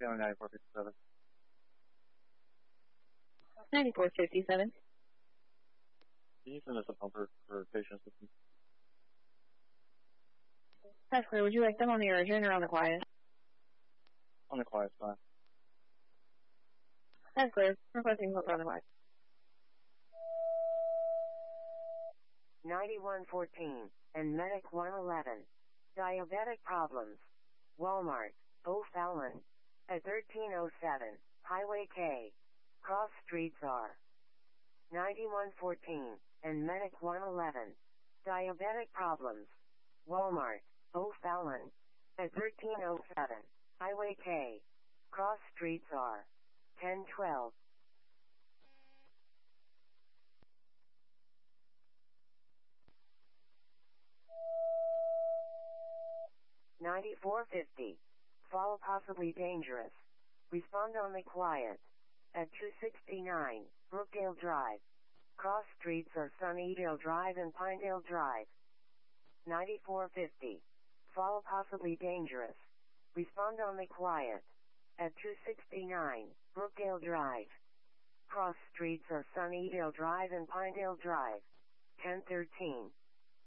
County 9457. 9457. Can you send us a pumper for patient assistance? That's clear. Would you like them on the urgent or on the quiet? On the quiet spot. That's clear. Requesting pumper on the quiet. 9114 and Medic 111. Diabetic problems. Walmart, O'Fallon. At 1307, Highway K. Cross streets are 9114 and Medic 111. Diabetic problems. Walmart, O'Fallon. At 1307, Highway K. Cross streets are 1012. $94.50. Fall possibly dangerous. Respond only quiet. At 269, Brookdale Drive. Cross streets are Sunnydale Drive and Pinedale Drive. $94.50. Fall possibly dangerous. Respond only quiet. At 269, Brookdale Drive. Cross streets are Sunnydale Drive and Pinedale Drive. 1013.